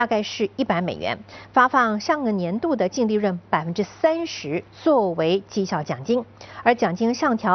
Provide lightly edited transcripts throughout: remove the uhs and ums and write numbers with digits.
大概是$100，发放上个年度的净利润30%作为绩效奖金，而奖金上调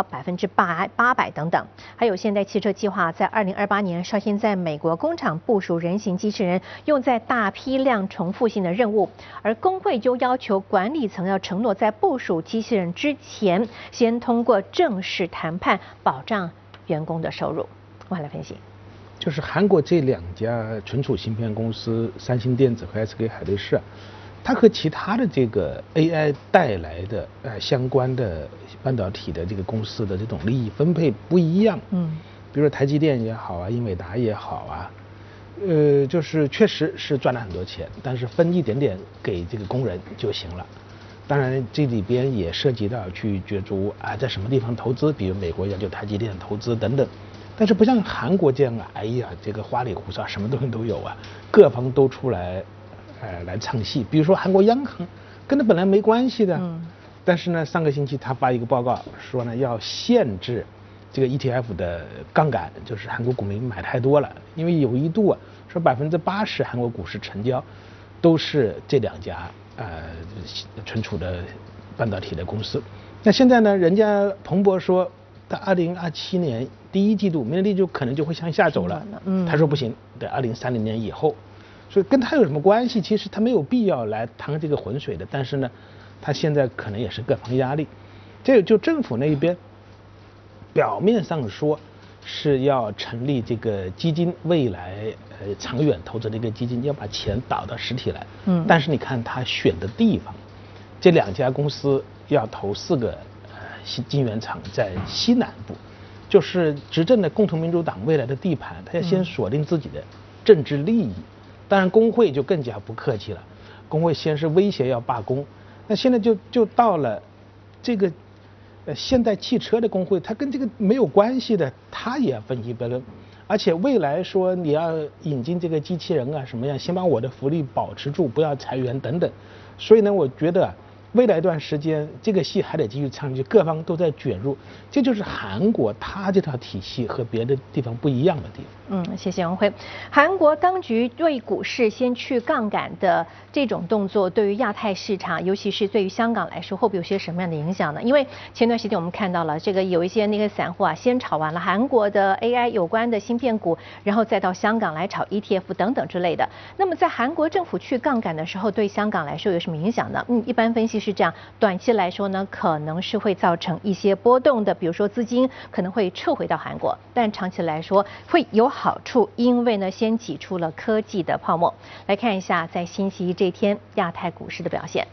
800%等等。还有现代汽车计划在2028年率先在美国工厂部署人形机器人，用在大批量重复性的任务。而工会就要求管理层要承诺在部署机器人之前，先通过正式谈判，保障员工的收入。我们来分析。 就是韩国这2家存储芯片公司三星电子和 SK 海力士，它和其他的这个 AI 带来的相关的半导体的这个公司的这种利益分配不一样。比如说台积电也好啊，英伟达也好啊，就是确实是赚了很多钱，但是分一点点给这个工人就行了。当然这里边也涉及到去角逐在什么地方投资，比如美国要求台积电投资等等。但是不像韩国这样哎呀，这个花里胡哨，什么东西都有啊，各方都出来，来唱戏。比如说韩国央行跟他本来没关系的，但是呢，上个星期他发一个报告说呢，要限制这个 ETF 的杠杆，就是韩国股民买太多了，因为有一度说80%韩国股市成交都是这2家存储的半导体的公司。那现在呢，人家彭博说，到2027年第1季度，明年第1季度可能就会向下走了。他说不行，得2030年以后。所以跟他有什么关系？其实他没有必要来趟这个浑水的。但是呢，他现在可能也是各方压力。这就政府那边表面上说是要成立这个基金，未来长远投资的一个基金，要把钱导到实体来。但是你看他选的地方，这2家公司要投4个晶圆厂在西南部，就是执政的共同民主党未来的地盘，他要先锁定自己的政治利益。当然工会就更加不客气了，工会先是威胁要罢工，那现在就到了这个现代汽车的工会，它跟这个没有关系的，它也要分析辩论。而且未来说你要引进这个机器人什么样，先把我的福利保持住，不要裁员等等。所以呢，我觉得未来一段时间这个戏还得继续唱下去，各方都在卷入，这就是韩国它这套体系和别的地方不一样的地方。 谢谢王辉。韩国当局对股市先去杠杆的这种动作，对于亚太市场，尤其是对于香港来说，会不会有些什么样的影响呢？因为前段时间我们看到了这个有一些那个散户先炒完了韩国的 AI 有关的芯片股，然后再到香港来炒 ETF 等等之类的。那么在韩国政府去杠杆的时候，对香港来说有什么影响呢？一般分析是这样，短期来说呢，可能是会造成一些波动的，比如说资金可能会撤回到韩国，但长期来说会有好处，因为呢先挤出了科技的泡沫。来看一下在星期一这天亚太股市的表现。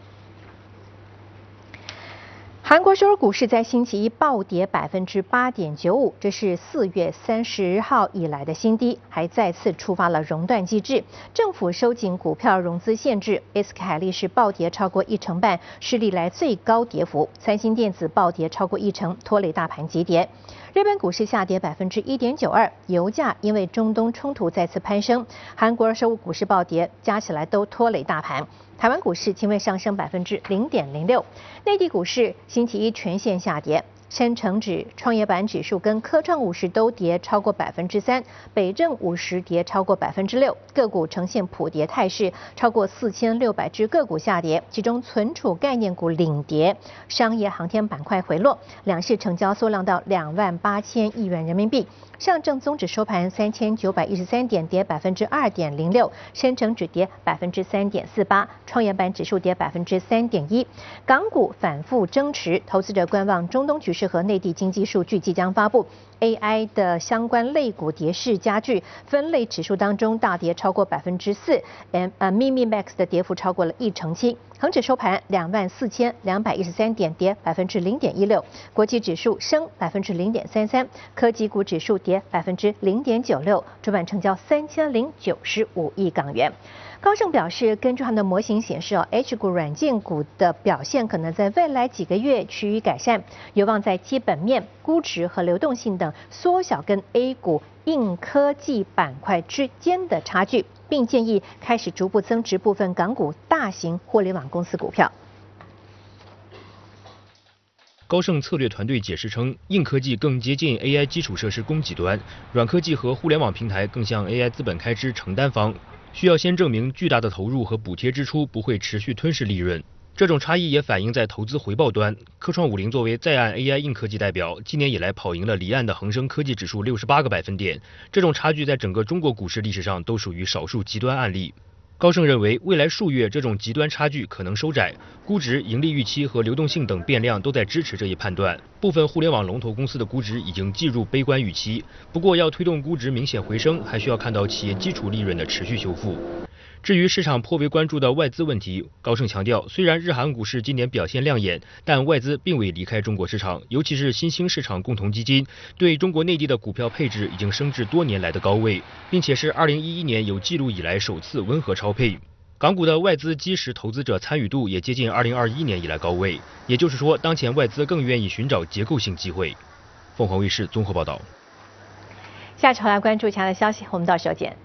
韩国首尔股市在星期一暴跌8.95%，这是4月30号以来的新低，还再次触发了熔断机制。政府收紧股票融资限制 ，SK 海力士暴跌超过1成半，是历来最高跌幅。三星电子暴跌超过1成，拖累大盘急跌。日本股市下跌1.92%，油价因为中东冲突再次攀升，韩国215股市暴跌，加起来都拖累大盘。台湾股市轻微上升0.06%，内地股市星期一全线下跌，深成指、创业板指数跟科创50都跌超过3%，北证50跌超过6%，个股呈现普跌态势，超过4600只个股下跌，其中存储概念股领跌，商业航天板块回落，两市成交缩量到28000亿元人民币。上证综指收盘3913点，跌2.06%，深成指跌3.48%，创业板指数跌3.1%。港股反复争持，投资者观望中东局势和内地经济数据即将发布。AI 的相关类股跌势加剧，分类指数当中大跌超过4%，Mimi Max 的跌幅超过了1.7%。恒指收盘24213点，跌0.16%，国际指数升0.33%，科技股指数跌0.96%，主板成交3095亿港元。高盛表示，根据他们的模型显示，H 股软件股的表现可能在未来几个月趋于改善，有望在基本面、估值和流动性等缩小跟 A 股硬科技板块之间的差距，并建议开始逐步增持部分港股大型互联网公司股票。 高盛策略团队解释称，硬科技更接近 AI 基础设施供给端，软科技和互联网平台更像 AI 资本开支承担方。 需要先证明巨大的投入和补贴支出不会持续吞噬利润。这种差异也反映在投资回报端。科创50作为在岸 AI 硬科技代表，今年以来跑赢了离岸的恒生科技指数68个百分点。这种差距在整个中国股市历史上都属于少数极端案例。高盛认为，未来数月这种极端差距可能收窄，估值、盈利预期和流动性等变量都在支持这一判断。部分互联网龙头公司的估值已经计入悲观预期，不过要推动估值明显回升，还需要看到企业基础利润的持续修复。至于市场颇为关注的外资问题，高盛强调，虽然日韩股市今年表现亮眼，但外资并未离开中国市场，尤其是新兴市场共同基金对中国内地的股票配置已经升至多年来的高位，并且是2011年有记录以来首次温和超配。港股的外资基石投资者参与度也接近2021年以来高位，也就是说，当前外资更愿意寻找结构性机会。凤凰卫视综合报道。 下周来关注其他的消息，我们到时候见。